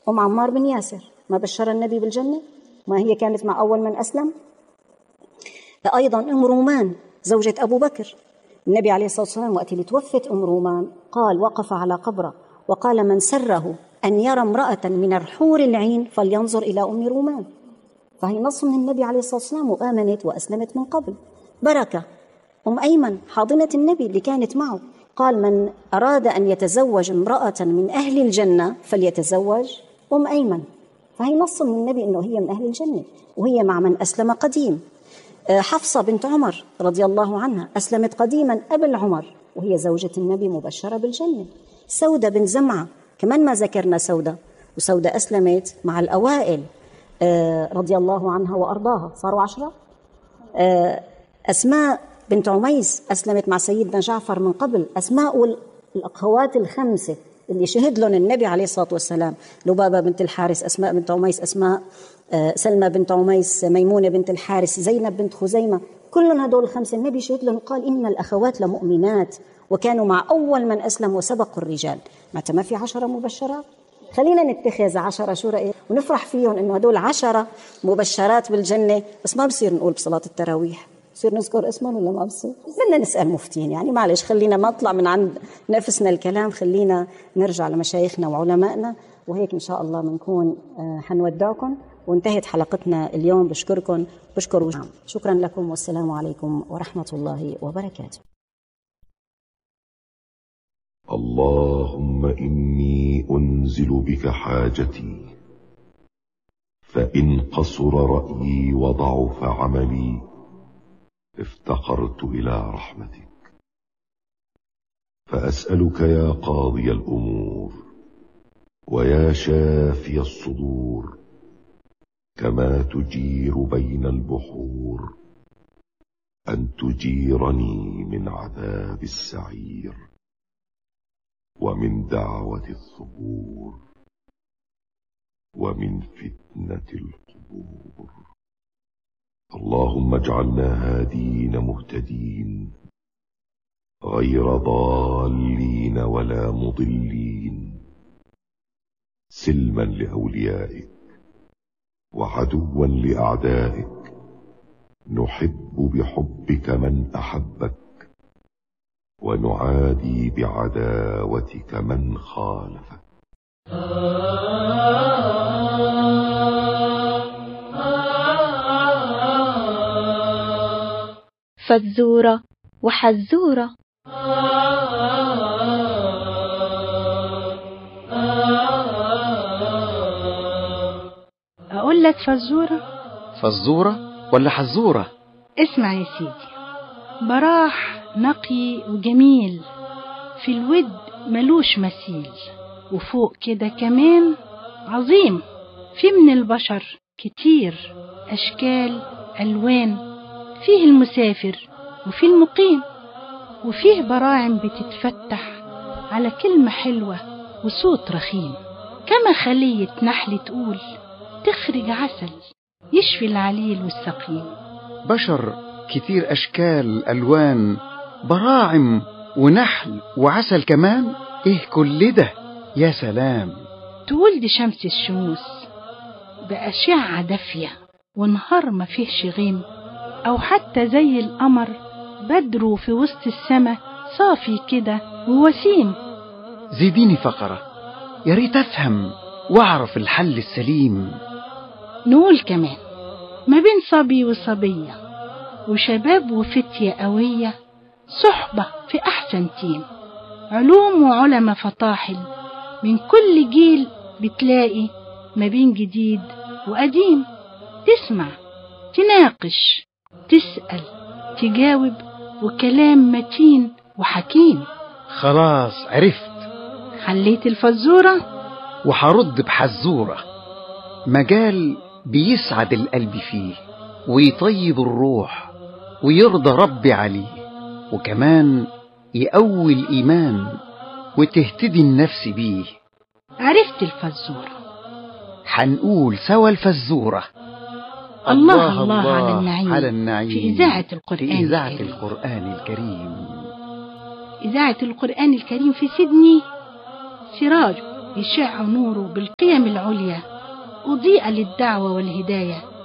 عمار بن ياسر، ما بشر النبي بالجنة؟ ما هي كانت مع أول من أسلم؟ أيضا رومان زوجة أبو بكر، النبي عليه الصلاة والسلام وقت اللي توفت رومان قال، وقف على قبره وقال: من سره أن يرى امرأة من الحور العين فلينظر إلى رومان. فهي نص من النبي عليه الصلاة والسلام، وآمنت وأسلمت من قبل. بركة أيمن حاضنة النبي اللي كانت معه، قال: من أراد أن يتزوج امرأة من أهل الجنة فليتزوج أيمن. فهي نص من النبي أنه هي من أهل الجنة، وهي مع من أسلم قديم. حفصة بنت عمر رضي الله عنها أسلمت قديما قبل عمر، وهي زوجة النبي مبشرة بالجنة. سودة بن زمعة كمان ما ذكرنا سودة، وسودة أسلمت مع الأوائل رضي الله عنها وأرضاها، صاروا 10. أسماء بنت عميس أسلمت مع سيدنا جعفر من قبل. أسماء الأخوات الخمسة اللي شهد لهم النبي عليه الصلاة والسلام: لبابة بنت الحارث، أسماء بنت عميس، أسماء سلمى بنت عميس، ميمونة بنت الحارث، زينب بنت خزيمة، كلهم هدول الخمسة النبي شهد لهم، قال: إن الأخوات لمؤمنات وكانوا مع أول من أسلم وسبقوا الرجال. معناتها ما في 10 مبشرات؟ خلينا نتخذ 10 شو رأيك ونفرح فيهم إنه هدول 10 مبشرات بالجنة. بس ما بصير نقول بصلاة التراويح، بصير نذكر اسمهم ولا ما بصير؟ بدنا نسأل مفتين يعني، معلش خلينا ما نطلع من عند نفسنا الكلام، خلينا نرجع لمشايخنا وعلمائنا. وهيك إن شاء الله بنكون حنودعكم وانتهت حلقتنا اليوم. بشكركم، بشكر شكرا لكم، والسلام عليكم ورحمة الله وبركاته. اللهم إني أنزل بك حاجتي، فإن قصر رأيي وضعف عملي افتقرت إلى رحمتك. فأسألك يا قاضي الأمور ويا شافي الصدور، كما تجير بين البحور، أن تجيرني من عذاب السعير ومن دعوة الثبور ومن فتنة القبور. اللهم اجعلنا هادين مهتدين غير ضالين ولا مضلين، سلما لأوليائك وعدوا لأعدائك، نحب بحبك من أحبك ونعادي بعداوتك من خالفك. فزورة وحزورة. أقول لك فزورة؟ فزورة ولا حزورة؟ اسمع يا سيدي. براح نقي وجميل، في الود ملوش مثيل، وفوق كده كمان عظيم. في من البشر كتير أشكال ألوان، فيه المسافر وفيه المقيم، وفيه براعم بتتفتح على كلمة حلوة وصوت رخيم، كما خلية نحل تقول تخرج عسل يشفي العليل والسقيم. بشر كتير أشكال ألوان، براعم ونحل وعسل كمان، إيه كل ده يا سلام؟ تقول دي شمس الشموس بأشعة دافية ونهار ما فيهش غيم، أو حتى زي القمر بدره في وسط السما صافي كده ووسيم. زيديني فقرة يا ريت أفهم وأعرف الحل السليم. نقول كمان ما بين صبي وصبية وشباب وفتية قوية، صحبة في أحسن تيم، علوم وعلماء فطاحل، من كل جيل بتلاقي ما بين جديد وقديم. تسمع، تناقش، تسأل، تجاوب، وكلام متين وحكيم. خلاص عرفت، حليت الفزورة وحرد بحزورة. مجال بيسعد القلب فيه ويطيب الروح ويرضى ربي عليه، وكمان يقوي الإيمان وتهتدي النفس بيه. عرفت الفزورة، حنقول سوا الفزورة. الله الله على النعيم في إذاعة القرآن الكريم. إذاعة القرآن الكريم في سيدني، سراج يشع نوره بالقيم العليا، أضيء للدعوة والهداية.